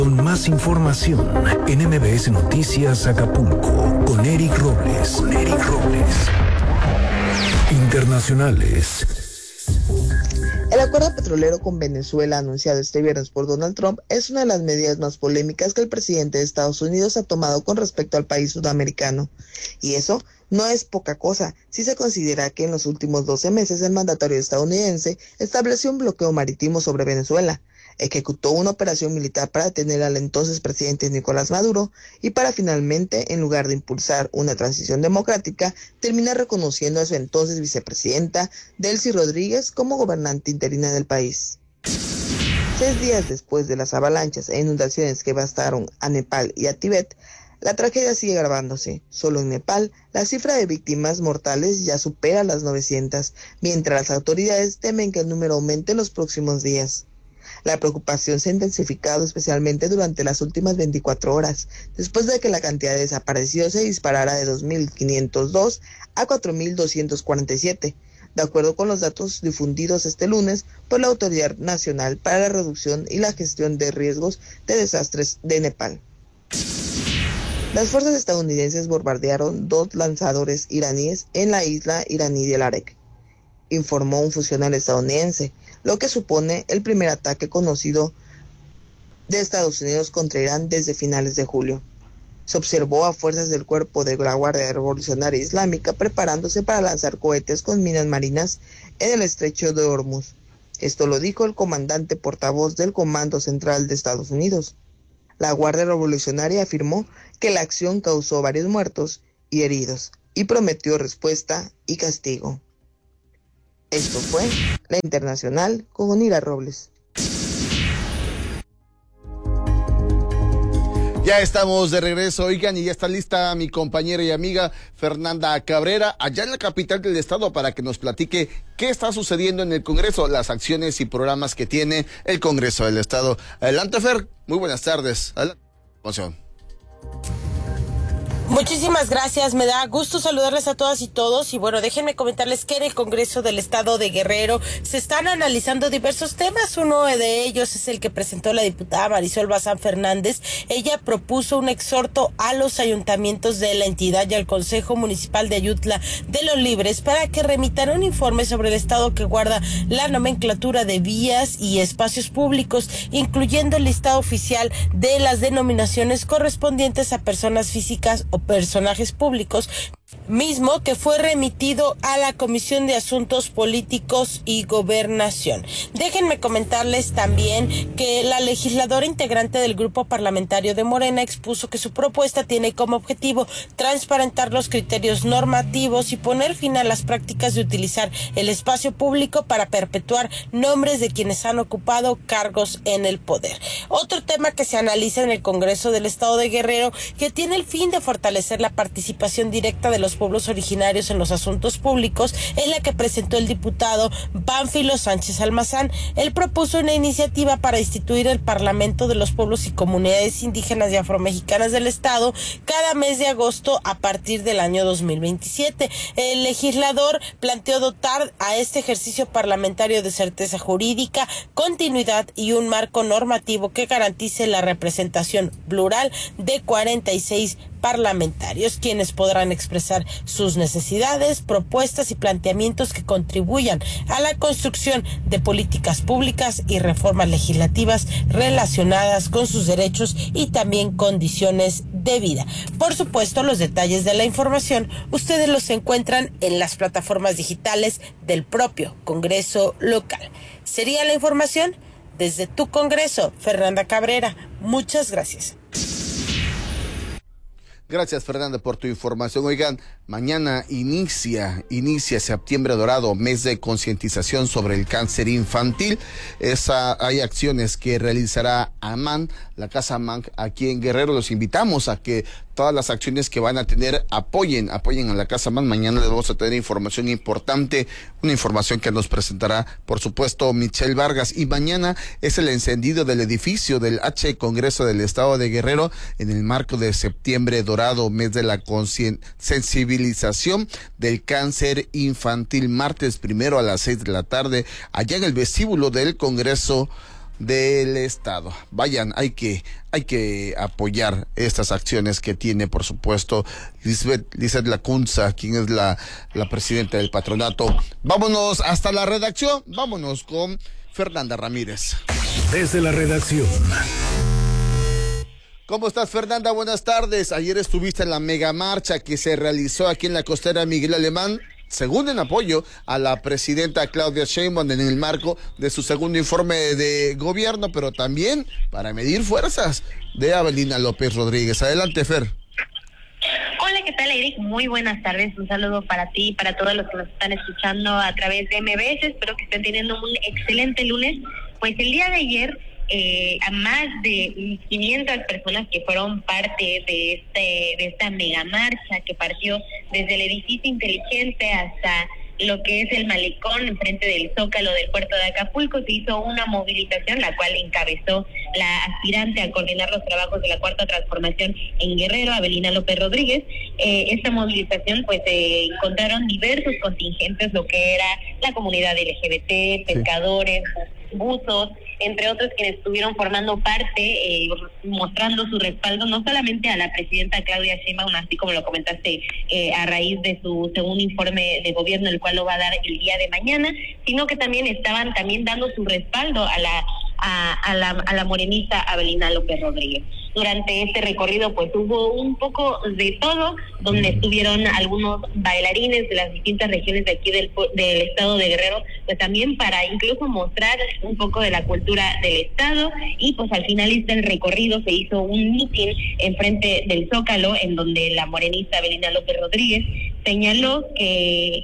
Con más información en MBS Noticias Acapulco con Eric Robles. Internacionales. El acuerdo petrolero con Venezuela anunciado este viernes por Donald Trump es una de las medidas más polémicas que el presidente de Estados Unidos ha tomado con respecto al país sudamericano. Y eso no es poca cosa si se considera que en los últimos 12 meses el mandatario estadounidense estableció un bloqueo marítimo sobre Venezuela, ejecutó una operación militar para detener al entonces presidente Nicolás Maduro y para finalmente, en lugar de impulsar una transición democrática, terminar reconociendo a su entonces vicepresidenta, Delcy Rodríguez, como gobernante interina del país. 6 días después de las avalanchas e inundaciones que devastaron a Nepal y a Tíbet, la tragedia sigue agravándose. Solo en Nepal, la cifra de víctimas mortales ya supera las 900, mientras las autoridades temen que el número aumente en los próximos días. La preocupación se ha intensificado especialmente durante las últimas 24 horas, después de que la cantidad de desaparecidos se disparara de 2.502 a 4.247, de acuerdo con los datos difundidos este lunes por la Autoridad Nacional para la Reducción y la Gestión de Riesgos de Desastres de Nepal. Las fuerzas estadounidenses bombardearon 2 lanzadores iraníes en la isla iraní de Alarek, informó un funcionario estadounidense, lo que supone el primer ataque conocido de Estados Unidos contra Irán desde finales de julio. Se observó a fuerzas del cuerpo de la Guardia Revolucionaria Islámica preparándose para lanzar cohetes con minas marinas en el estrecho de Hormuz. Esto lo dijo el comandante portavoz del Comando Central de Estados Unidos. La Guardia Revolucionaria afirmó que la acción causó varios muertos y heridos y prometió respuesta y castigo. Esto fue La Internacional con Onira Robles. Ya estamos de regreso, oigan, y ya está lista mi compañera y amiga Fernanda Cabrera, allá en la capital del estado, para que nos platique qué está sucediendo en el Congreso, las acciones y programas que tiene el Congreso del Estado. Adelante, Fer, muy buenas tardes. Adelante. Muchísimas gracias, me da gusto saludarles a todas y todos y bueno, déjenme comentarles que en el Congreso del Estado de Guerrero se están analizando diversos temas. Uno de ellos es el que presentó la diputada Marisol Bazán Fernández. Ella propuso un exhorto a los ayuntamientos de la entidad y al Consejo Municipal de Ayutla de los Libres para que remitan un informe sobre el estado que guarda la nomenclatura de vías y espacios públicos, incluyendo el listado oficial de las denominaciones correspondientes a personas físicas o personajes públicos, mismo que fue remitido a la Comisión de Asuntos Políticos y Gobernación. Déjenme comentarles también que la legisladora integrante del grupo parlamentario de Morena expuso que su propuesta tiene como objetivo transparentar los criterios normativos y poner fin a las prácticas de utilizar el espacio público para perpetuar nombres de quienes han ocupado cargos en el poder. Otro tema que se analiza en el Congreso del Estado de Guerrero, que tiene el fin de fortalecer la participación directa de los pueblos originarios en los asuntos públicos, es la que presentó el diputado Pánfilo Sánchez Almazán. Él propuso una iniciativa para instituir el Parlamento de los Pueblos y Comunidades Indígenas y Afromexicanas del Estado cada mes de agosto a partir del año 2027. El legislador planteó dotar a este ejercicio parlamentario de certeza jurídica, continuidad y un marco normativo que garantice la representación plural de 46 parlamentarios, quienes podrán expresar sus necesidades, propuestas y planteamientos que contribuyan a la construcción de políticas públicas y reformas legislativas relacionadas con sus derechos y también condiciones de vida. Por supuesto, los detalles de la información ustedes los encuentran en las plataformas digitales del propio Congreso local. Sería la información desde tu Congreso, Fernanda Cabrera. Muchas gracias. Gracias, Fernanda, por tu información. Oigan, mañana inicia Septiembre Dorado, mes de concientización sobre el cáncer infantil. Hay acciones que realizará AMAN, la Casa AMAN aquí en Guerrero. Los invitamos a que todas las acciones que van a tener apoyen a la Casa AMAN. Mañana les vamos a tener información importante, una información que nos presentará, por supuesto, Michelle Vargas. Y mañana es el encendido del edificio del H Congreso del Estado de Guerrero en el marco de Septiembre Dorado, mes de la sensibilización del cáncer infantil, martes 1 a las 6 de la tarde, allá en el vestíbulo del Congreso del estado. Vayan, hay que apoyar estas acciones que tiene, por supuesto, Lisbeth Lacunza, quien es la presidenta del patronato. Vámonos hasta la redacción, vámonos con Fernanda Ramírez. Desde la redacción. ¿Cómo estás, Fernanda? Buenas tardes. Ayer estuviste en la mega marcha que se realizó aquí en la costera Miguel Alemán, según en apoyo a la presidenta Claudia Sheinbaum en el marco de su segundo informe de gobierno, pero también para medir fuerzas de Avelina López Rodríguez. Adelante, Fer. Hola, ¿qué tal, Eric? Muy buenas tardes. Un saludo para ti y para todos los que nos están escuchando a través de MBS. Espero que estén teniendo un excelente lunes. Pues el día de ayer, a más de 500 personas que fueron parte de esta mega marcha que partió desde el edificio inteligente hasta lo que es el malecón enfrente del Zócalo del puerto de Acapulco. Se hizo una movilización, la cual encabezó la aspirante a coordinar los trabajos de la Cuarta Transformación en Guerrero, Avelina López Rodríguez. Esta movilización, pues, encontraron diversos contingentes, lo que era la comunidad LGBT, pescadores, buzos, entre otros, quienes estuvieron formando parte, mostrando su respaldo no solamente a la presidenta Claudia Sheinbaum, así como lo comentaste, a raíz de su segundo informe de gobierno, el cual lo va a dar el día de mañana, sino que también estaban dando su respaldo a la morenista Avelina López Rodríguez. Durante este recorrido, pues, hubo un poco de todo, donde estuvieron algunos bailarines de las distintas regiones de aquí del estado de Guerrero, pues también para incluso mostrar un poco de la cultura del estado. Y pues al finalizar el recorrido se hizo un mitin enfrente del Zócalo, en donde la morenista Avelina López Rodríguez señaló que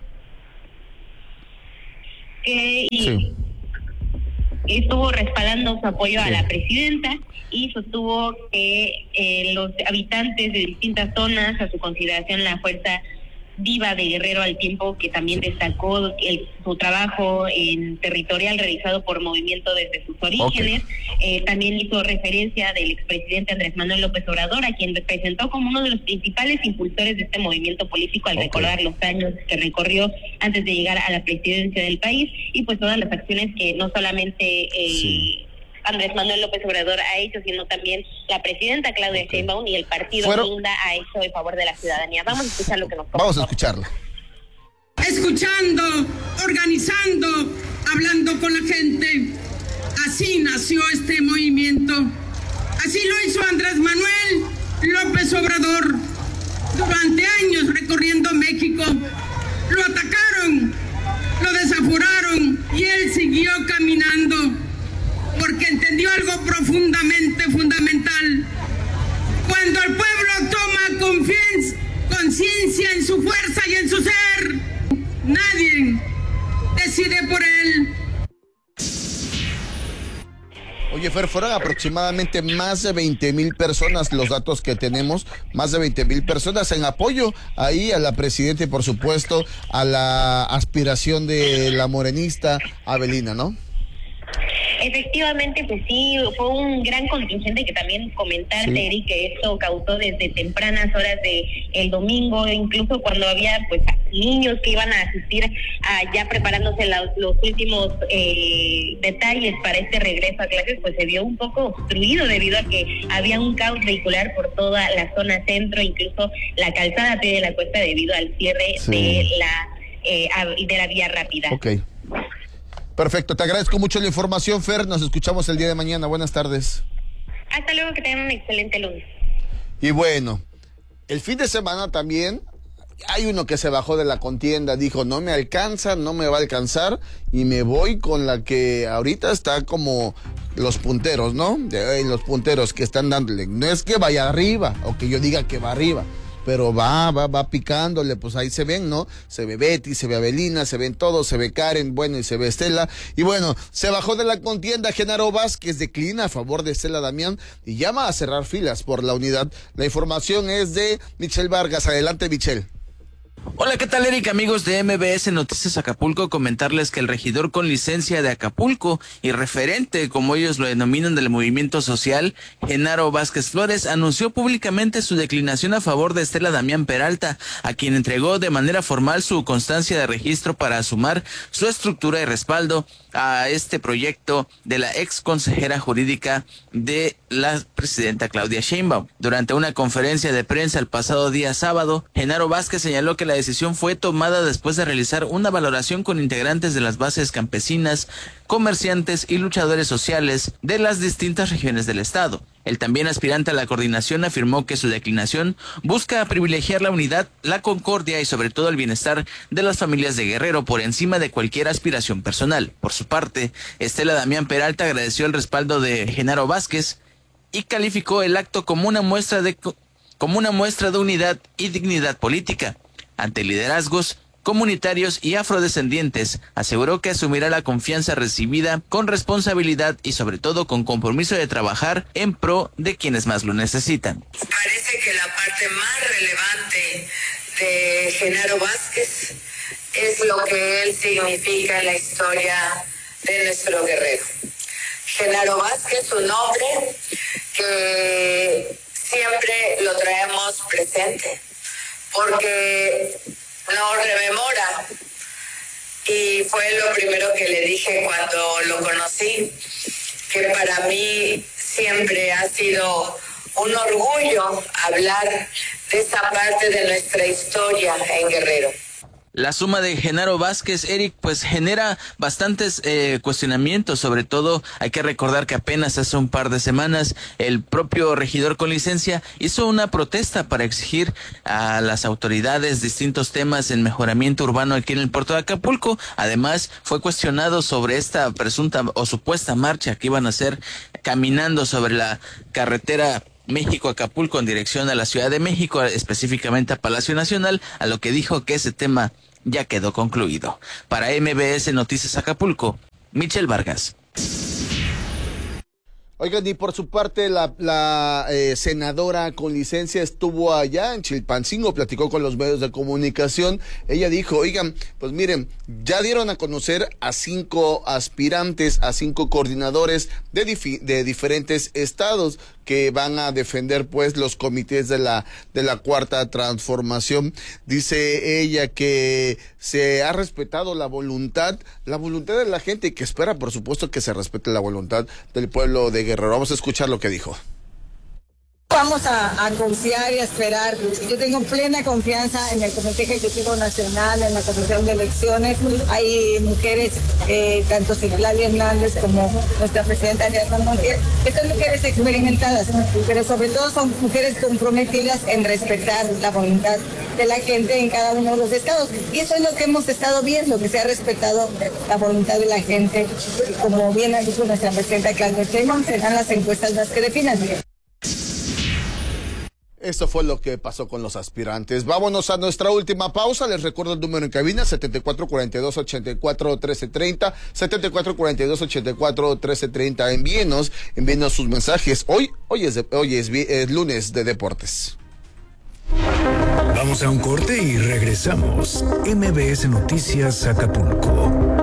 Sí. estuvo respaldando su apoyo a la presidenta y sostuvo que los habitantes de distintas zonas, a su consideración la fuerza viva de Guerrero, al tiempo que también destacó su trabajo territorial realizado por Movimiento desde sus orígenes. También hizo referencia del expresidente Andrés Manuel López Obrador, a quien representó como uno de los principales impulsores de este movimiento político, al recordar los años que recorrió antes de llegar a la presidencia del país, y pues todas las acciones que no solamente Andrés Manuel López Obrador ha hecho, sino también la presidenta Claudia Sheinbaum y el partido Linda ha hecho en favor de la ciudadanía. Vamos a escuchar lo que nos comentó. Vamos a escucharla. Escuchando, organizando, hablando con la gente. Así nació este movimiento. Así lo hizo Andrés Manuel López Obrador. Durante años recorriendo México, lo atacaron, lo desaforaron y él siguió caminando, porque entendió algo profundamente fundamental. Cuando el pueblo toma conciencia en su fuerza y en su ser, nadie decide por él. Oye, Fer, fueron aproximadamente más de 20,000 personas, los datos que tenemos, más de 20,000 personas en apoyo ahí a la presidenta y, por supuesto, a la aspiración de la morenista Avelina, ¿no? Efectivamente, pues sí, fue un gran contingente, que también comentarte, Eric, que esto causó desde tempranas horas de el domingo, incluso cuando había pues niños que iban a asistir ya preparándose los últimos detalles para este regreso a clases, pues se vio un poco obstruido debido a que había un caos vehicular por toda la zona centro, incluso la calzada Pie de la Cuesta, debido al cierre de la vía rápida. Okay. Perfecto, te agradezco mucho la información, Fer. Nos escuchamos el día de mañana. Buenas tardes. Hasta luego, que tengan un excelente lunes. Y bueno, el fin de semana también hay uno que se bajó de la contienda, dijo, no me alcanza, no me va a alcanzar, y me voy con la que ahorita está como los punteros, ¿no? Los punteros que están dándole. No es que vaya arriba, o que yo diga que va arriba, pero va picándole, pues ahí se ven, ¿no? Se ve Betty, se ve Avelina, se ven todos, se ve Karen, bueno, y se ve Estela. Y bueno, se bajó de la contienda. Genaro Vázquez declina a favor de Estela Damián y llama a cerrar filas por la unidad. La información es de Michelle Vargas. Adelante, Michelle. Hola, ¿qué tal, Eric? Amigos de MBS Noticias Acapulco, comentarles que el regidor con licencia de Acapulco y referente, como ellos lo denominan, del movimiento social, Genaro Vázquez Flores, anunció públicamente su declinación a favor de Estela Damián Peralta, a quien entregó de manera formal su constancia de registro para sumar su estructura y respaldo a este proyecto de la ex consejera jurídica de la presidenta Claudia Sheinbaum. Durante una conferencia de prensa el pasado día sábado, Genaro Vázquez señaló que la decisión fue tomada después de realizar una valoración con integrantes de las bases campesinas, comerciantes y luchadores sociales de las distintas regiones del estado. El también aspirante a la coordinación afirmó que su declinación busca privilegiar la unidad, la concordia y sobre todo el bienestar de las familias de Guerrero por encima de cualquier aspiración personal. Por su parte, Estela Damián Peralta agradeció el respaldo de Genaro Vázquez y calificó el acto como una muestra de unidad y dignidad política ante liderazgos comunitarios y afrodescendientes. Aseguró que asumirá la confianza recibida con responsabilidad y sobre todo con compromiso de trabajar en pro de quienes más lo necesitan. Parece que la parte más relevante de Genaro Vázquez es lo que él significa en la historia de nuestro Guerrero. Genaro Vázquez, un hombre que siempre lo traemos presente, porque nos rememora, y fue lo primero que le dije cuando lo conocí, que para mí siempre ha sido un orgullo hablar de esa parte de nuestra historia en Guerrero. La suma de Genaro Vázquez, Eric, pues genera bastantes cuestionamientos. Sobre todo hay que recordar que apenas hace un par de semanas el propio regidor con licencia hizo una protesta para exigir a las autoridades distintos temas en mejoramiento urbano aquí en el puerto de Acapulco. Además fue cuestionado sobre esta presunta o supuesta marcha que iban a hacer caminando sobre la carretera México-Acapulco en dirección a la Ciudad de México, específicamente a Palacio Nacional, a lo que dijo que ese tema ya quedó concluido. Para MBS Noticias Acapulco, Michelle Vargas. Oigan, y por su parte la senadora con licencia estuvo allá en Chilpancingo, platicó con los medios de comunicación. Ella dijo, oigan, pues miren, ya dieron a conocer a 5 aspirantes, a 5 coordinadores de diferentes estados que van a defender pues los comités de la Cuarta Transformación. Dice ella que se ha respetado la voluntad de la gente y que espera, por supuesto, que se respete la voluntad del pueblo de Guerrero. Vamos a escuchar lo que dijo. Vamos a confiar y a esperar. Yo tengo plena confianza en el Comité Ejecutivo Nacional, en la Comisión de Elecciones. Hay mujeres, tanto Citlali Hernández como nuestra presidenta Ariadna Montiel, que son mujeres experimentadas, pero sobre todo son mujeres comprometidas en respetar la voluntad de la gente en cada uno de los estados. Y eso es lo que hemos estado viendo, que se ha respetado la voluntad de la gente. Como bien ha dicho nuestra presidenta Claudia Sheinbaum, serán las encuestas las que definan. Esto fue lo que pasó con los aspirantes. Vámonos a nuestra última pausa. Les recuerdo el número en cabina, 7442-841330, 7442-841330. Envíenos sus mensajes. Hoy es lunes de deportes. Vamos a un corte y regresamos. MBS Noticias Acapulco.